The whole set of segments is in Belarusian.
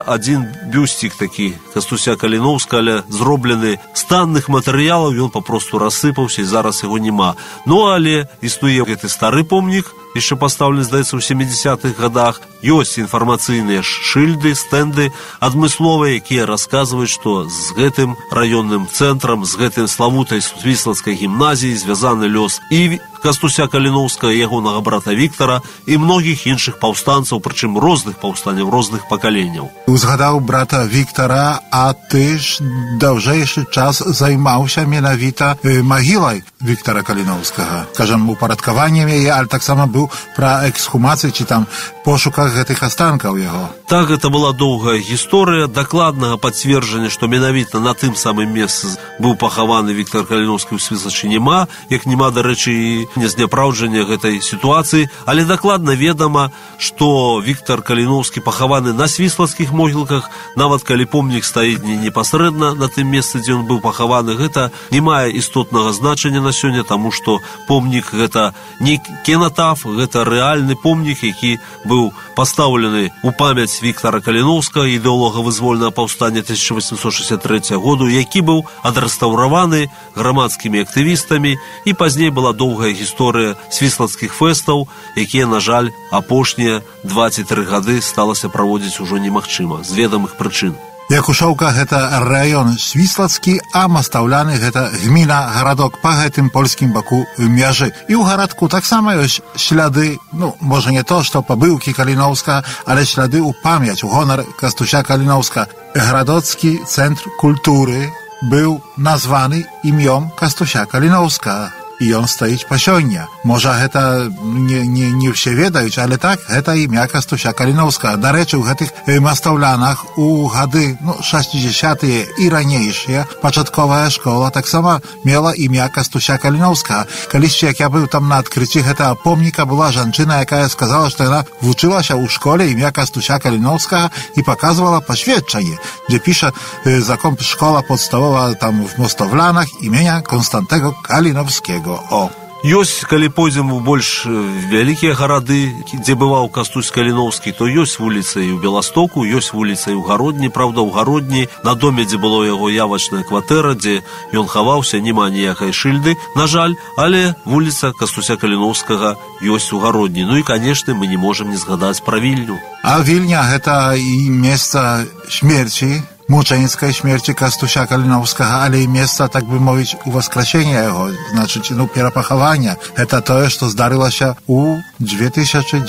Один бюстик такі Кастуся Каліноўскага, але зроблены з танных матэрыялаў, ён папросту рассыпаўся і зараз яго няма. Ну, але існуе гэты стары помнік, яшчэ пастаўлены, здаецца, у 70-х годах. Ёсць інфармацыйныя шыльды, стэнды адмысловыя, якія расказваюць, што з гэтым раённым цэнтрам, з гэтым славутай Свіслацкай гімназіяй звязаны лёс і Кастуся Каліноўскага, ягонага брата Віктара і многіх іншых паўстанцаў, прычым розных паўстанняў, розных пакаленняў. Узгадаў брата Віктара, а ты ж даўжэйшы час займаўся менавіта магілай Віктара Каліноўскага, скажам, упарадкаваннем яе, але таксама быў пра эксхумацыі ці там пошуках гэтых астанкаў яго. Так, гэта была доўгая гісторыя. Дакладнага пацверджання, што менавіта на тым самым месцы быў пахаваны Віктар Каліноўскі ў Свіслачы, няма, як няма, дарэчы, і незняпраўджання гэтай сітуацыі, але дакладна ведама, што Віктар Каліноўскі пахаваны на свіслацкіх могілках, нават калі помнік стаіць не непасрэдна на тым месцы, дзе ён быў пахаваны, гэта не мае істотнага значення на сёння, таму што помнік гэта не кенатаф, гэта рэальны помнік, які быў пастаўлены ў памяць Віктара Каліноўскага, ідэолога вызвольнага паўстання 1863 году, які быў адрэстаўраваны грамадскімі актывістамі, і пазней была доўгая гісторыя свіслацкіх фэстаў, якія, на жаль, апошнія 23 гады сталася праводзіць ужо немагчыма, з ведамых прычын. Якушоўка гэта раён свіслацкі, а Мастаўляны гэта гміна, гарадок па гэтым польскім баку мяжы. І ў гарадку таксама ёсць шляды, ну, можа не то, што пабыўкі Каліноўскага, але шляды ў памяць, у гонар Кастуся Каліноўскага. Гарадоцкі цэнтр культуры быў названы імём Кастуся Каліноўскага. І ён стаіць па сёння. Можа, гэта не ўсе ведаюць, але так, гэта імя Кастуся Каліноўскага. Дарэчы, у гэтых Мастаўлянах у гады 60-тыя і ранейшыя пачатковая школа таксама мела імя Кастуся Каліноўскага. Калісьці, як я быў там на адкрыцці гэтага помніка, была жанчына, якая сказала, што яна вучылася ў школе імя Кастуся Каліноўскага і паказвала пасведчанне, дзе піша закон школа подстawова там в Мастаўлянах імя Константego Каліновskiego. Ёсць, калі пойдзем у больш вялікія гарады, дзе бываў Кастусь Каліноўскі, то ёсць вуліца і ў Беластоку, ёсць вуліца і ў Гародні. Праўда, ў Гародні на доме, дзе было яго явачная кватэра, дзе ён хаваўся, няма ніякай шыльды, на жаль, але вуліца Кастуся Каліноўскага ёсць у Гародні. Ну і, канешне, мы не можам не згадаць пра Вільню. А Вільня гэта і месца смерці, мученіцкай смерці Кастуся Каліноўскага, але і месца, так бы мовіць, уваскрасення яго, значыць, перапахавання. Гэта тое, што здарылася ў 2019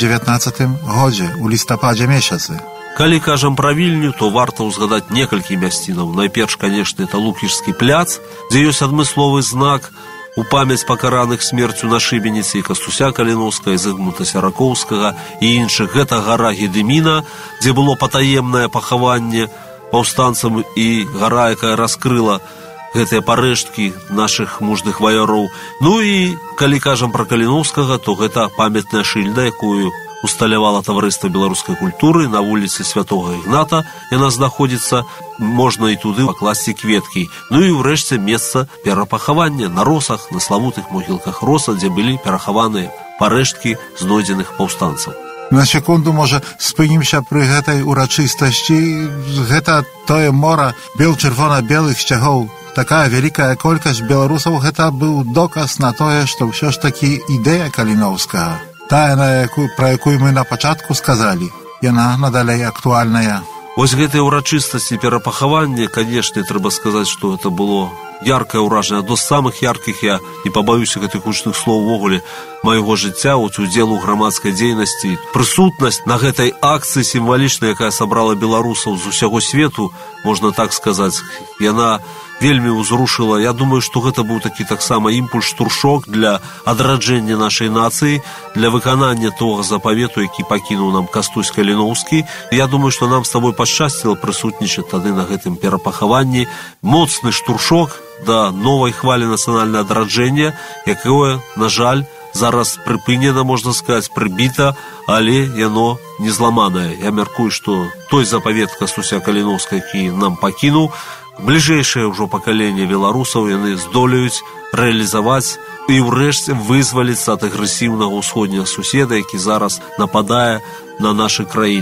годзе, у лістападзе месяцы. Калі кажам пра Вільню, то варта ўзгадаць некалькі мясцінаў. Найперш, канешне, это Лукішскі пляц, дзе ёсць адмысловы знак у памяць пакараных смерцю на шыбеніцы і Кастуся Каліноўскага, і Зыгмунта Сяракоўскага і іншых. Гэта гара Гедыміна, дзе было патаемнае пахаванне паўстанцам, і гара, якая раскрыла гэтыя парэшткі нашых мужных ваяроў. Ну і калі кажам пра Каліноўскага, то гэта памятная шыльда, якую усталявала таварыства беларускай культуры на вуліцы Святога Ігната. Яна знаходзіцца, можна і туды пакласці кветкі. Ну і ўрэшце месца перапахавання на Росах, на славутых могілках Роса, дзе былі перахаваныя парэшткі знойдзеных паўстанцаў. На секунду, можа, спынімся пры гэтай урачыстасці. Гэта тое мора бел-чырвона-белых сцягоў. Такая вялікая колькасць беларусаў, гэта быў доказ на тое, што ўсё ж такі ідэя Каліноўскага, тая, пра якую мы на пачатку сказалі, яна надалей актуальная. Вось гэтай урачыстасці перапахавання, канешне, трэба сказаць, што гэта было яркае ўражанне, адно з самых яркіх, я не пабаюся гэтых гучных слоў увогуле майго жыцця, от удзелу ў грамадскай дзейнасці. Прысутнасць на гэтай акцыі сімвалічнай, якая сабрала беларусаў з усяго свету, можна так сказаць, яна вельмі ўзрушыла. Я думаю, што гэта быў такі таксама імпульс-штуршок для адраджэння нашай нацыі, для выканання того запавету, які пакінуў нам Кастусь Каліноўскі. Я думаю, што нам з табой пашчасціла прысутнічаць тады на гэтым перапахаванні. Моцны штуршок да новай хвалі нацыянальнага адраджэння, якое, на жаль, зараз прыпынена, можна сказаць, прыбіта, але яно не зламанае. Я мяркую, што той запавет Кастуся Каліноўскага, які нам пакінуў, бліжэйшае ўжо пакаленне беларусаў яны здолеюць рэалізаваць і ўрэшце вызваліцца ад агрэсіўнага ўсходняга суседа, які зараз нападае на нашы краіны.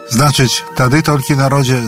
Значыць, тады толькі народзе